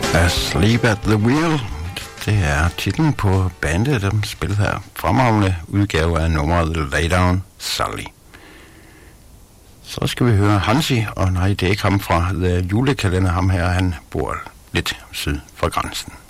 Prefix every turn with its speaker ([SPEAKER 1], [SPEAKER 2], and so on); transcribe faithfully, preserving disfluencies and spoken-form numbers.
[SPEAKER 1] Asleep at the Wheel. Det er titlen på bandet, der spiller her. Fremragende udgave af nummeret Lay Down Sally. Så skal vi høre Hansi, og nej, det er ikke ham fra The Julekalender, ham her, han bor lidt syd for grænsen.